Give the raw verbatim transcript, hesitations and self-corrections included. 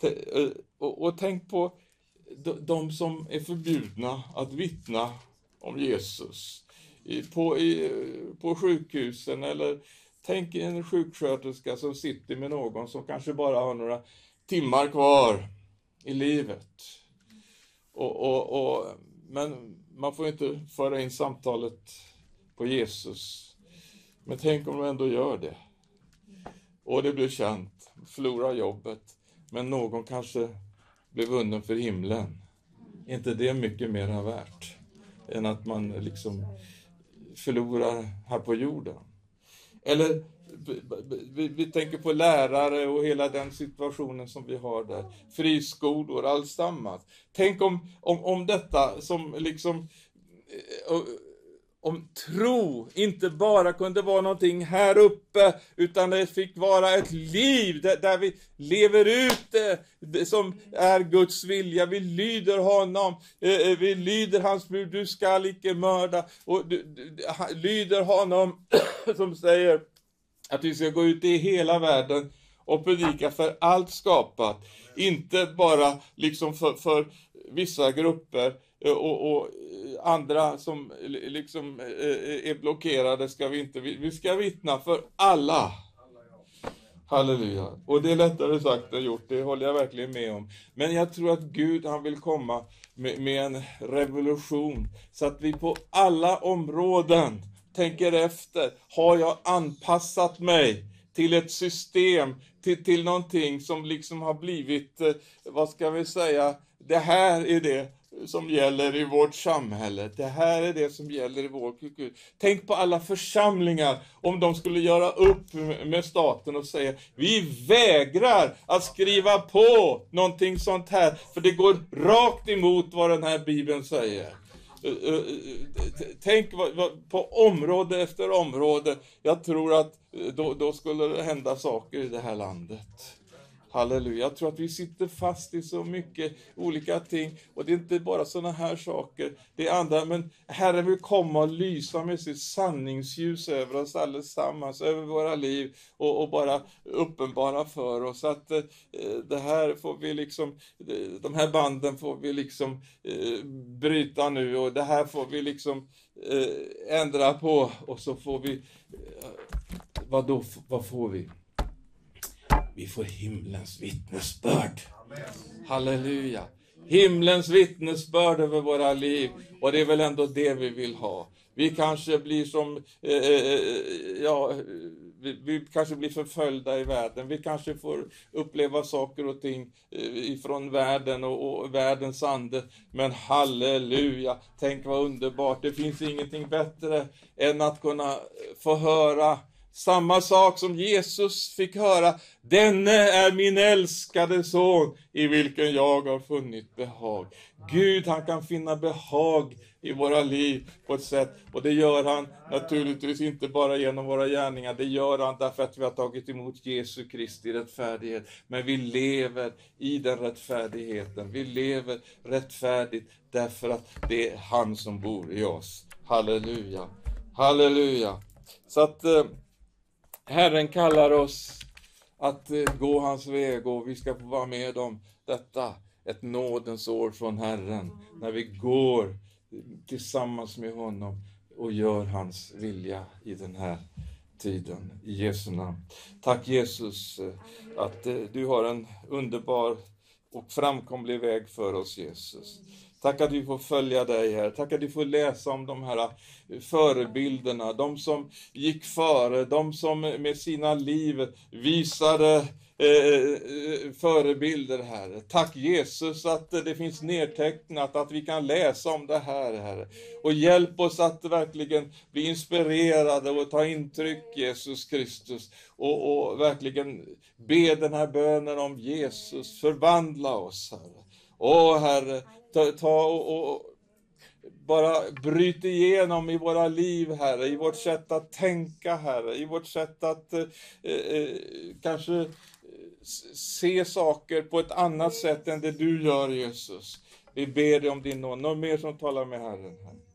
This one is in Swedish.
Och, och tänk på de, de som är förbjudna att vittna om Jesus i, på, i, på sjukhusen, eller tänk en sjuksköterska som sitter med någon som kanske bara har några timmar kvar i livet. Och, och, och, men man får inte föra in samtalet på Jesus. Men tänk om de ändå gör det. Och det blir känt, förlorar jobbet. Men någon kanske blir vunnen för himlen. Inte det mycket mer värt än att man liksom förlorar här på jorden. Eller vi, vi tänker på lärare och hela den situationen som vi har där. Friskolor, alltsammans. Tänk om, om, om detta som liksom... Om tro inte bara kunde vara någonting här uppe, utan det fick vara ett liv där, där vi lever ut det, det som är Guds vilja. Vi lyder honom, eh, vi lyder hans bud, du ska icke mörda, och du, du, lyder honom som säger att vi ska gå ut i hela världen och predika för allt skapat, inte bara liksom för, för vissa grupper. Och, och andra som liksom är blockerade ska vi inte, vi ska vittna för alla. Halleluja. Och det är lättare sagt än gjort, det håller jag verkligen med om. Men jag tror att Gud, han vill komma med, med en revolution, så att vi på alla områden tänker efter, har jag anpassat mig till ett system, till, till någonting som liksom har blivit, vad ska vi säga, det här är det som gäller i vårt samhälle. Det här är det som gäller i vår kultur. Tänk på alla församlingar, om de skulle göra upp med staten och säga, vi vägrar att skriva på någonting sånt här, för det går rakt emot vad den här Bibeln säger. Tänk på område efter område. Jag tror att då, då skulle det hända saker i det här landet. Halleluja. Jag tror att vi sitter fast i så mycket olika ting. Och det är inte bara sådana här saker. Det är andra. Men Herren vill komma och lysa med sitt sanningsljus över oss allesammans. Över våra liv. Och, och bara uppenbara för oss. Att eh, det här får vi liksom. De här banden får vi liksom eh, bryta nu. Och det här får vi liksom eh, ändra på. Och så får vi. Eh, vad då? Vad får vi? Vi får himlens vittnesbörd. Amen. Halleluja. Himlens vittnesbörd över våra liv. Och det är väl ändå det vi vill ha. Vi kanske blir som, eh, ja, vi, vi kanske blir förföljda i världen. Vi kanske får uppleva saker och ting eh, ifrån världen och, och världens ande. Men halleluja, tänk vad underbart. Det finns ingenting bättre än att kunna få höra samma sak som Jesus fick höra. Denne är min älskade son, i vilken jag har funnit behag. Gud, han kan finna behag i våra liv på ett sätt. Och det gör han naturligtvis inte bara genom våra gärningar. Det gör han därför att vi har tagit emot Jesu Kristi rättfärdighet. Men vi lever i den rättfärdigheten. Vi lever rättfärdigt därför att det är han som bor i oss. Halleluja. Halleluja. Så att eh, Herren kallar oss att eh, gå hans väg, och vi ska få vara med om detta. Ett nådens år från Herren. När vi går tillsammans med honom och gör hans vilja i den här tiden. I Jesu namn. Tack Jesus att eh, du har en underbar och framkomlig väg för oss, Jesus. Tack att vi får följa dig här. Tack att vi får läsa om de här förebilderna. De som gick före. De som med sina liv visade eh, förebilder här. Tack Jesus att det finns nedtecknat. Att vi kan läsa om det här, här. Och hjälp oss att verkligen bli inspirerade och ta intryck, Jesus Kristus. Och, och verkligen be den här bönen om Jesus. Förvandla oss, Herre. Åh Herre, ta, ta och, och bara bryt igenom i våra liv, Herre, i vårt sätt att tänka, Herre, i vårt sätt att eh, eh, kanske se saker på ett annat sätt än det du gör, Jesus. Vi ber dig om din nåd. Någon mer som talar med Herren här?